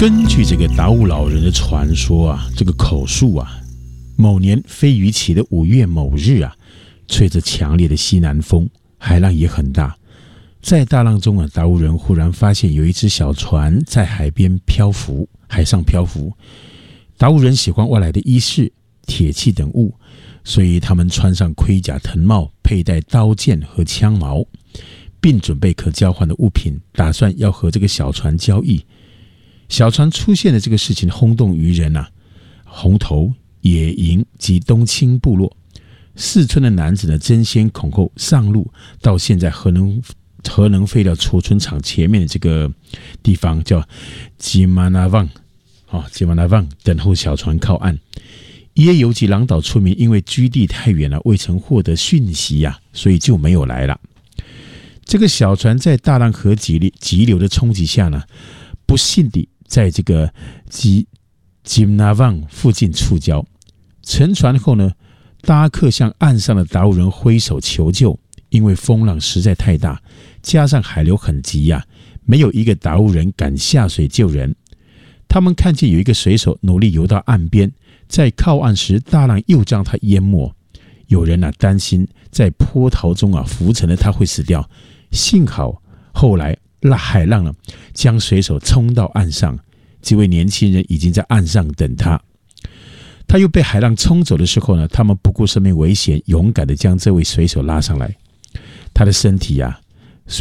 根据这个达悟老人的传说啊，这个口述啊，某年飞鱼期的5月某日啊，吹着强烈的西南风，海浪也很大。在大浪中啊，达悟人忽然发现有一只小船在海上漂浮。达悟人喜欢外来的衣饰、铁器等物，所以他们穿上盔甲、藤帽，佩戴刀剑和枪矛，并准备可交换的物品，打算要和这个小船交易。小船出现的这个事情轰动渔人啊，红头、野营及东清部落4村的男子呢，争先恐后上路，到现在核能废料储存厂前面的这个地方叫吉马纳旺等候小船靠岸。耶游及朗岛村民因为居地太远了，未曾获得讯息啊，所以就没有来了。这个小船在大浪和急流的冲击下呢，不幸地在这个吉纳旺附近触礁。沉船后呢，搭客向岸上的达悟人挥手求救，因为风浪实在太大，加上海流很急啊，没有一个达悟人敢下水救人。他们看见有一个水手努力游到岸边，在靠岸时大浪又将他淹没。有人担心在波涛中浮沉的他会死掉，幸好后来海浪将水手冲到岸上，几位年轻人已经在岸上等他。他又被海浪冲走的时候呢，他们不顾生命危险，勇敢地将这位水手拉上来。他的身体